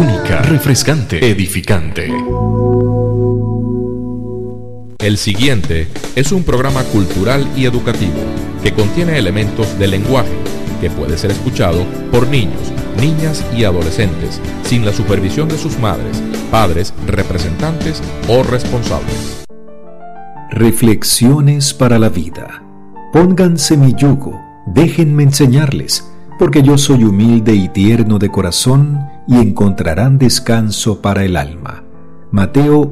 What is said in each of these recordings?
única, refrescante, edificante. El siguiente es un programa cultural y educativo que contiene elementos de lenguaje que puede ser escuchado por niños, niñas y adolescentes sin la supervisión de sus madres, padres, representantes o responsables. Reflexiones para la vida. Pónganse mi yugo, déjenme enseñarles, porque yo soy humilde y tierno de corazón, y encontrarán descanso para el alma. Mateo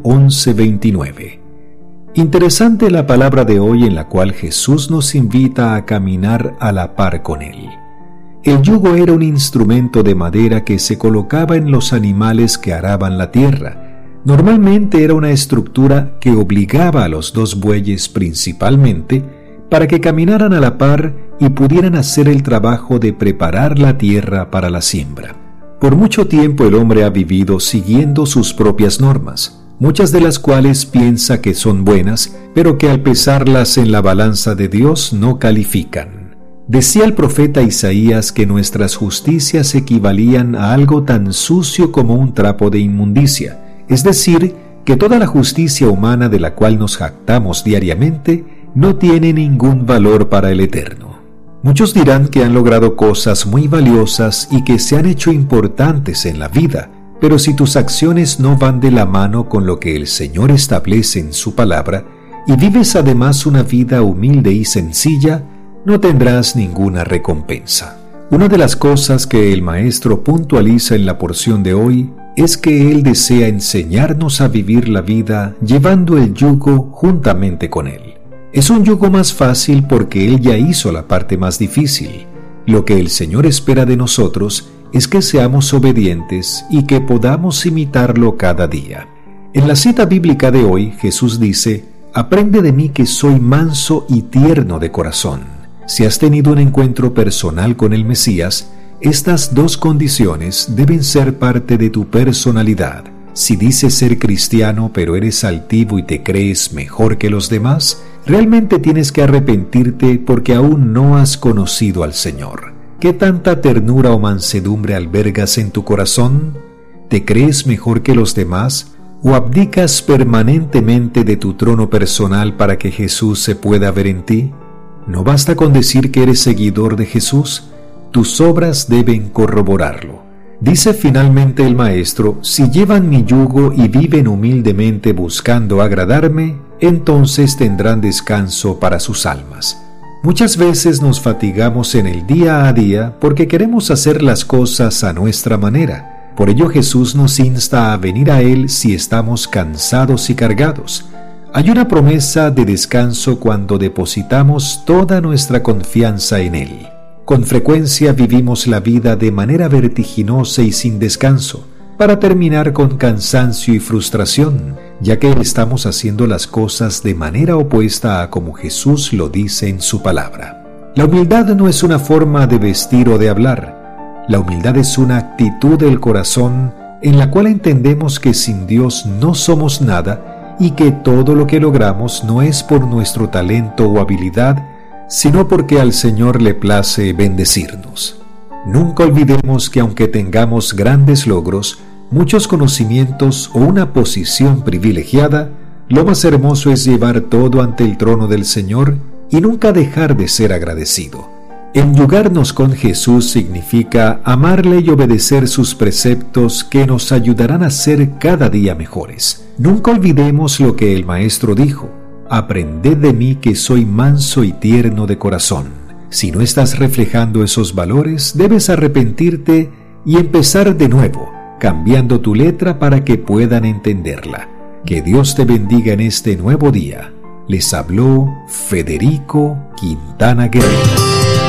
11:29. Interesante la palabra de hoy en la cual Jesús nos invita a caminar a la par con Él. El yugo era un instrumento de madera que se colocaba en los animales que araban la tierra. Normalmente era una estructura que obligaba a los dos bueyes principalmente para que caminaran a la par y pudieran hacer el trabajo de preparar la tierra para la siembra. Por mucho tiempo el hombre ha vivido siguiendo sus propias normas, muchas de las cuales piensa que son buenas, pero que al pesarlas en la balanza de Dios no califican. Decía el profeta Isaías que nuestras justicias equivalían a algo tan sucio como un trapo de inmundicia, es decir, que toda la justicia humana de la cual nos jactamos diariamente no tiene ningún valor para el Eterno. Muchos dirán que han logrado cosas muy valiosas y que se han hecho importantes en la vida, pero si tus acciones no van de la mano con lo que el Señor establece en su palabra, y vives además una vida humilde y sencilla, no tendrás ninguna recompensa. Una de las cosas que el Maestro puntualiza en la porción de hoy es que Él desea enseñarnos a vivir la vida llevando el yugo juntamente con Él. Es un yugo más fácil porque Él ya hizo la parte más difícil. Lo que el Señor espera de nosotros es que seamos obedientes y que podamos imitarlo cada día. En la cita bíblica de hoy, Jesús dice: «Aprende de mí que soy manso y tierno de corazón». Si has tenido un encuentro personal con el Mesías, estas dos condiciones deben ser parte de tu personalidad. Si dices ser cristiano pero eres altivo y te crees mejor que los demás, realmente tienes que arrepentirte porque aún no has conocido al Señor. ¿Qué tanta ternura o mansedumbre albergas en tu corazón? ¿Te crees mejor que los demás o abdicas permanentemente de tu trono personal para que Jesús se pueda ver en ti? No basta con decir que eres seguidor de Jesús, tus obras deben corroborarlo. Dice finalmente el Maestro: si llevan mi yugo y viven humildemente buscando agradarme, entonces tendrán descanso para sus almas. Muchas veces nos fatigamos en el día a día porque queremos hacer las cosas a nuestra manera. Por ello Jesús nos insta a venir a Él si estamos cansados y cargados. Hay una promesa de descanso cuando depositamos toda nuestra confianza en Él. Con frecuencia vivimos la vida de manera vertiginosa y sin descanso, para terminar con cansancio y frustración, ya que estamos haciendo las cosas de manera opuesta a como Jesús lo dice en su palabra. La humildad no es una forma de vestir o de hablar. La humildad es una actitud del corazón en la cual entendemos que sin Dios no somos nada y que todo lo que logramos no es por nuestro talento o habilidad, sino porque al Señor le place bendecirnos. Nunca olvidemos que aunque tengamos grandes logros, muchos conocimientos o una posición privilegiada, lo más hermoso es llevar todo ante el trono del Señor y nunca dejar de ser agradecido. Enyugarnos con Jesús significa amarle y obedecer sus preceptos que nos ayudarán a ser cada día mejores. Nunca olvidemos lo que el Maestro dijo: «Aprended de mí que soy manso y tierno de corazón». Si no estás reflejando esos valores, debes arrepentirte y empezar de nuevo, cambiando tu letra para que puedan entenderla. Que Dios te bendiga en este nuevo día. Les habló Federico Quintana Guerrero.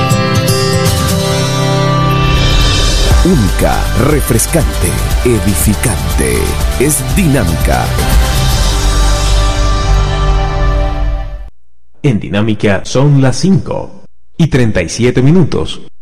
Única, refrescante, edificante. Es dinámica. En Dinámica son las 5:37.